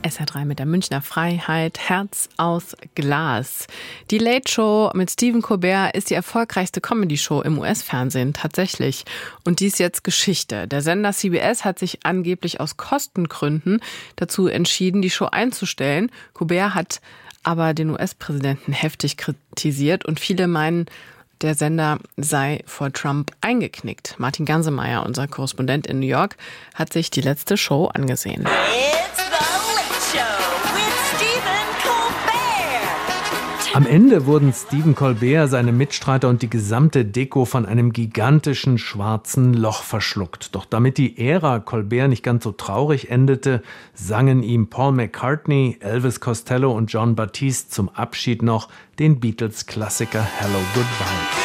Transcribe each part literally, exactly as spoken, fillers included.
S R drei mit der Münchner Freiheit, Herz aus Glas. Die Late Show mit Stephen Colbert ist die erfolgreichste Comedy-Show im U S-Fernsehen, tatsächlich. Und die ist jetzt Geschichte. Der Sender C B S hat sich angeblich aus Kostengründen dazu entschieden, die Show einzustellen. Colbert hat aber den U S-Präsidenten heftig kritisiert und viele meinen, der Sender sei vor Trump eingeknickt. Martin Gansemeyer, unser Korrespondent in New York, hat sich die letzte Show angesehen. Am Ende wurden Stephen Colbert, seine Mitstreiter und die gesamte Deko von einem gigantischen schwarzen Loch verschluckt. Doch damit die Ära Colbert nicht ganz so traurig endete, sangen ihm Paul McCartney, Elvis Costello und Jon Batiste zum Abschied noch den Beatles-Klassiker Hello Goodbye.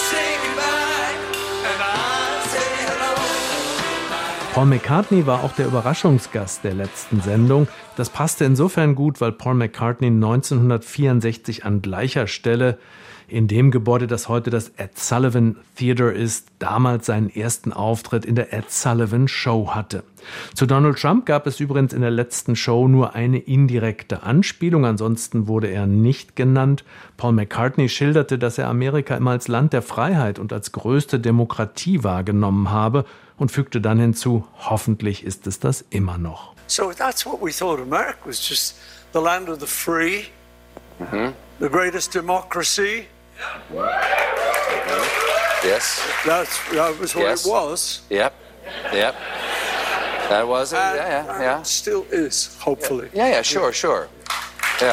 Paul McCartney war auch der Überraschungsgast der letzten Sendung. Das passte insofern gut, weil Paul McCartney neunzehnhundertvierundsechzig an gleicher Stelle in dem Gebäude, das heute das Ed Sullivan Theater ist, damals seinen ersten Auftritt in der Ed Sullivan Show hatte. Zu Donald Trump gab es übrigens in der letzten Show nur eine indirekte Anspielung, ansonsten wurde er nicht genannt. Paul McCartney schilderte, dass er Amerika immer als Land der Freiheit und als größte Demokratie wahrgenommen habe und fügte dann hinzu, hoffentlich ist es das immer noch. So that's what we thought America was, just the land of the free, mm-hmm. the greatest democracy. Mm-hmm. Yes. That's, that was what yes. it was. Yep, yep. That was it, and, yeah, yeah, yeah. It still is, hopefully. Yeah, yeah, sure, sure. Yeah.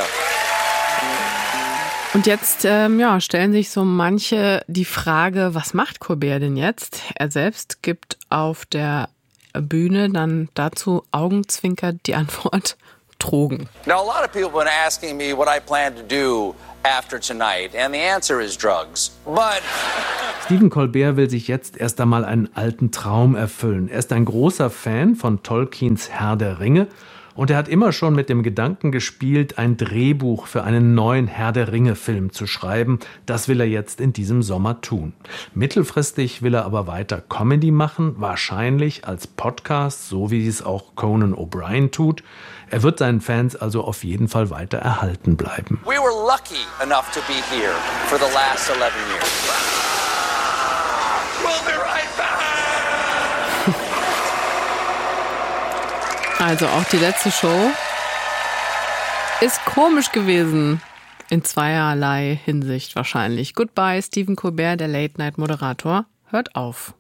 Und jetzt ähm, ja, stellen sich so manche die Frage, was macht Colbert denn jetzt? Er selbst gibt auf der Bühne dann dazu augenzwinkert die Antwort, Drogen. Now, a lot of people have been asking me what I plan to do after tonight, and the answer is drugs. But Stephen Colbert will sich jetzt erst einmal einen alten Traum erfüllen. Er ist ein großer Fan von Tolkiens Herr der Ringe und er hat immer schon mit dem Gedanken gespielt, ein Drehbuch für einen neuen Herr der Ringe-Film zu schreiben. Das will er jetzt in diesem Sommer tun. Mittelfristig will er aber weiter Comedy machen, wahrscheinlich als Podcast, so wie es auch Conan O'Brien tut. Er wird seinen Fans also auf jeden Fall weiter erhalten bleiben. We were lucky enough to be here for the last eleven years. We'll be right back. Also auch die letzte Show ist komisch gewesen. In zweierlei Hinsicht wahrscheinlich. Goodbye, Stephen Colbert, der Late-Night-Moderator, hört auf.